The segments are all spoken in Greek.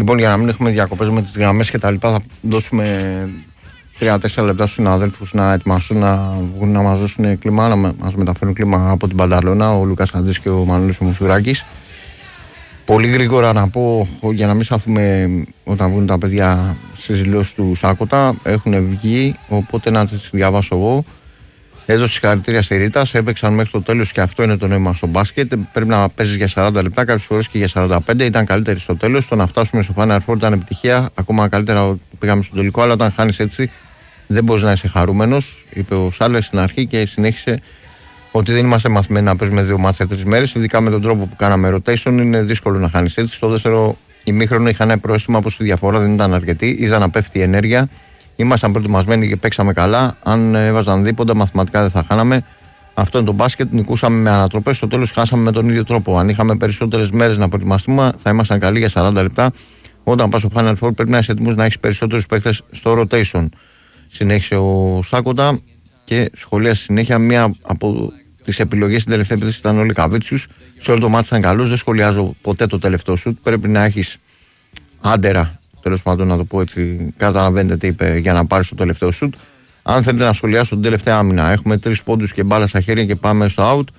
Λοιπόν, για να μην έχουμε διακοπές με τις γραμμές και τα λοιπά, θα δώσουμε 3-4 λεπτά στους συναδέλφους να ετοιμαστούν να βγουν να μας δώσουν κλίμα, να μας μεταφέρουν κλίμα από την Πανταλώνα, ο Λούκας Χατζής και ο Μανώλης ο Μουσουράκης. Πολύ γρήγορα να πω, για να μην σταθούμε όταν βγουν τα παιδιά στις δηλώσεις του Σάκοτα, έχουν βγει, οπότε να τις διαβάσω εγώ. Έδωσε συγχαρητήρια στη Ρίτα, έπαιξαν μέχρι το τέλος και αυτό είναι το νόημα στο μπάσκετ. Πρέπει να παίζεις για 40 λεπτά, κάποιες φορές και για 45. Ήταν καλύτερη στο τέλος. Το να φτάσουμε στο Final Four ήταν επιτυχία. Ακόμα καλύτερα που πήγαμε στο τελικό. Αλλά όταν χάνεις έτσι, δεν μπορείς να είσαι χαρούμενος. Είπε ο Σάλε στην αρχή και συνέχισε ότι δεν είμαστε μαθημένοι να παίζουμε 2 μάτς σε 3 μέρες. Ειδικά με τον τρόπο που κάναμε rotation, είναι δύσκολο να χάνεις έτσι. Στο δεύτερο ημίχρονο είχαν ένα πρόστιμο πως η διαφορά δεν ήταν αρκετή. Είδα να πέφτει η ενέργεια. Ήμασταν προετοιμασμένοι και παίξαμε καλά. Αν έβαζαν δίποτα, μαθηματικά δεν θα χάναμε. Αυτό είναι το μπάσκετ. Νικούσαμε με ανατροπές. Στο τέλος χάσαμε με τον ίδιο τρόπο. Αν είχαμε περισσότερες μέρες να προετοιμαστούμε, θα ήμασταν καλοί για 40 λεπτά. Όταν πας στο Final Four, πρέπει να είσαι έτοιμος να έχεις περισσότερους παίκτες στο rotation. Συνέχισε ο Σάκοτα και σχολίασε συνέχεια. Μία από τις επιλογές στην τελευταία επίθεση ήταν ο Λικαβίτσιους. Σε όλο το μάτι ήταν καλός. Δεν σχολιάζω ποτέ το τελευταίο σουτ. Πρέπει να έχεις άντερα. Τέλος πάντων, να το πω έτσι, καταλαβαίνετε τι είπε, για να πάρει το τελευταίο σουτ. Αν θέλετε να σχολιάσω την τελευταία άμυνα, έχουμε 3 πόντους και μπάλα στα χέρια και πάμε στο out.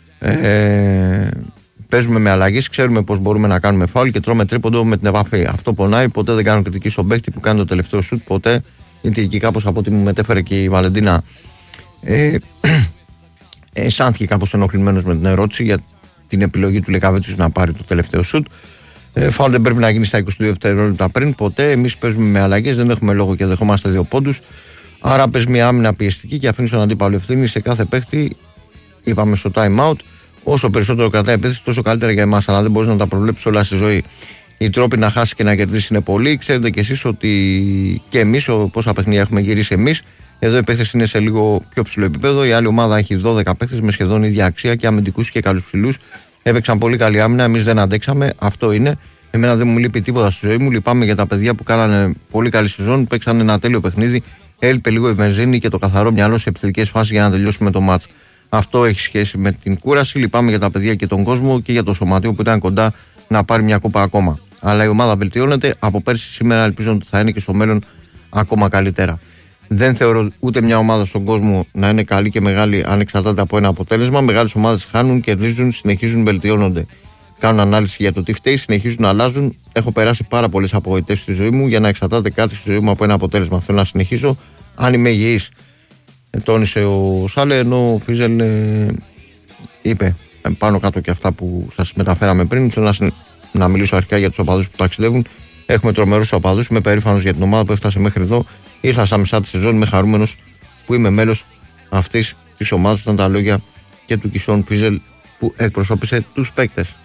Παίζουμε με αλλαγές, ξέρουμε πώς μπορούμε να κάνουμε φάουλ και τρώμε τρίποντο με την επαφή. Αυτό πονάει. Ποτέ δεν κάνω κριτική στον παίκτη που κάνει το τελευταίο σουτ. Ποτέ. Γιατί εκεί κάπως από ό,τι μου μετέφερε και η Βαλεντίνα, αισθάνθηκε κάπως ενοχλημένος με την ερώτηση για την επιλογή του Λεκαβίτσιου να πάρει το τελευταίο σουτ. Φάουλ δεν πρέπει να γίνει στα 22 δευτερόλεπτα πριν. Ποτέ. Εμείς παίζουμε με αλλαγές, δεν έχουμε λόγο και δεχόμαστε 2 πόντους. Άρα παίζει μια άμυνα πιεστική και αφήνει τον αντίπαλο ευθύνη σε κάθε παίχτη. Είπαμε στο time out. Όσο περισσότερο κρατάει επίθεση, τόσο καλύτερα για εμάς. Αλλά δεν μπορείς να τα προβλέψεις όλα στη ζωή. Οι τρόποι να χάσει και να κερδίσει είναι πολλοί. Ξέρετε κι εσείς ότι και εμείς, πόσα παιχνίδια έχουμε γυρίσει εμείς. Εδώ η παίχτες είναι σε λίγο πιο ψηλό επίπεδο. Η άλλη ομάδα έχει 12 παίχτες με σχεδόν ίδια αξία και αμυντικούς και καλούς ψηλούς. Έπαιξαν πολύ καλή άμυνα, εμείς δεν αντέξαμε. Αυτό είναι. Εμένα δεν μου λείπει τίποτα στη ζωή μου. Λυπάμαι για τα παιδιά που κάνανε πολύ καλή σεζόν, παίξαν ένα τέλειο παιχνίδι. Έλειπε λίγο η βενζίνη και το καθαρό μυαλό σε επιθετικές φάσεις για να τελειώσουμε το μάτς. Αυτό έχει σχέση με την κούραση. Λυπάμαι για τα παιδιά και τον κόσμο και για το σωματείο που ήταν κοντά να πάρει μια κούπα ακόμα. Αλλά η ομάδα βελτιώνεται. Από πέρσι σήμερα ελπίζω ότι θα είναι και στο μέλλον ακόμα καλύτερα. Δεν θεωρώ ούτε μια ομάδα στον κόσμο να είναι καλή και μεγάλη αν εξαρτάται από ένα αποτέλεσμα. Μεγάλες ομάδες χάνουν, κερδίζουν, συνεχίζουν, βελτιώνονται. Κάνουν ανάλυση για το τι φταίει, συνεχίζουν να αλλάζουν. Έχω περάσει πάρα πολλές απογοητεύσεις στη ζωή μου για να εξαρτάται κάτι στη ζωή μου από ένα αποτέλεσμα. Θέλω να συνεχίσω. Αν είμαι υγιής, τόνισε ο Σάλε, ενώ ο Φίζελ είπε πάνω κάτω και αυτά που σας μεταφέραμε πριν. Θέλω να μιλήσω αρχικά για τους οπαδούς που ταξιδεύουν. Έχουμε τρομερούς οπαδούς. Είμαι περήφανος για την ομάδα που έφτασε μέχρι εδώ. Ήρθα στα μισά τη σεζόν. Είμαι χαρούμενος που είμαι μέλος αυτής της ομάδας. Ήταν τα λόγια και του Κισόν Φίζελ που εκπροσώπησε τους παίκτες.